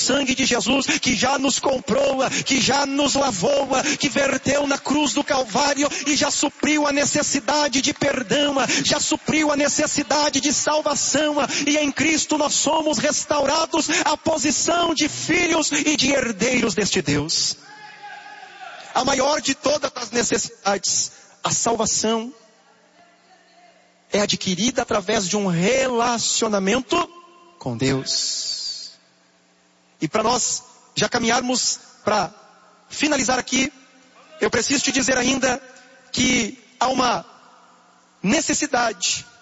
sangue de Jesus, que já nos comprou, que já nos lavou, que verteu na cruz do Calvário e já supriu a necessidade de perdão, já supriu a necessidade de salvação, e em Cristo nós somos restaurados à posição de filhos e de herdeiros deste Deus. A maior de todas as necessidades, a salvação, é adquirida através de um relacionamento com Deus. E para nós já caminharmos para finalizar aqui, eu preciso te dizer ainda que há uma necessidade